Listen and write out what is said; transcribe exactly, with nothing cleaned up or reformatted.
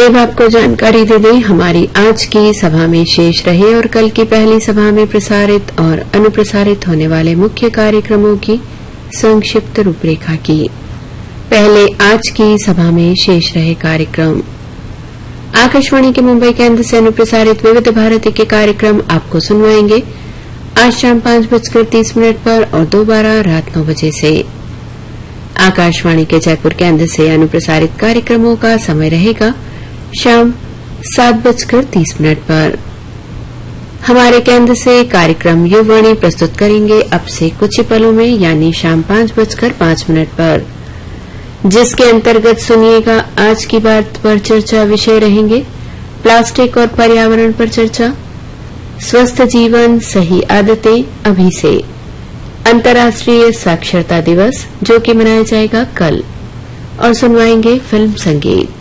अब आपको जानकारी दे दें, हमारी आज की सभा में शेष रहे और कल की पहली सभा में प्रसारित और अनुप्रसारित होने वाले मुख्य कार्यक्रमों की संक्षिप्त रूपरेखा की। पहले आज की सभा में शेष रहे कार्यक्रम। आकाशवाणी के मुंबई केंद्र से अनुप्रसारित विविध भारती के कार्यक्रम आपको सुनवाएंगे आज शाम पांच बजकर तीस मिनट पर और दोबारा रात नौ बजे से। आकाशवाणी के जयपुर केंद्र से अनुप्रसारित कार्यक्रमों का समय रहेगा शाम सात बजकर तीस मिनट पर। हमारे केंद्र से कार्यक्रम युववाणी प्रस्तुत करेंगे अब से कुछ ही पलों में, यानी शाम पांच बजकर पांच मिनट पर, जिसके अंतर्गत सुनिएगा आज की बात पर चर्चा। विषय रहेंगे प्लास्टिक और पर्यावरण पर चर्चा, स्वस्थ जीवन सही आदतें अभी से, अंतर्राष्ट्रीय साक्षरता दिवस जो कि मनाया जाएगा कल, और सुनवाएंगे फिल्म संगीत।